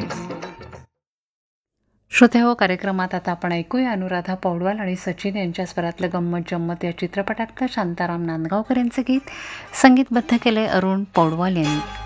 श्रोते कार्यक्रमात आता आपण ऐकूया अनुराधा पौडवाल आणि सचिन यांच्या स्वरातलं गंमत जम्मत या चित्रपटातलं शांताराम नांदगावकर यांचं गीत संगीतबद्ध केले अरुण पौडवाल यांनी.